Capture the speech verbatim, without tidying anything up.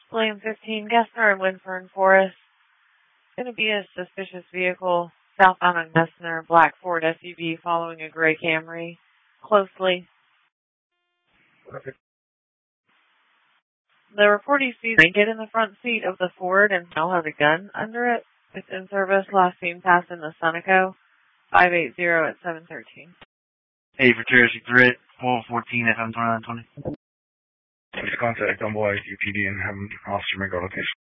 Lane fifteen, Gessner and Winfern Forest. Going to be a suspicious vehicle southbound on Gessner, black Ford S U V following a gray Camry. Closely. Okay. The reportee sees a blanket in the front seat of the Ford and now has a gun under it. It's in service, last seen passing the Sunoco, five eight zero at seven thirteen. Hey, for terroristic threat, four fourteen F M twenty-nine twenty. Please contact Dunbar U P D and have an officer make our location.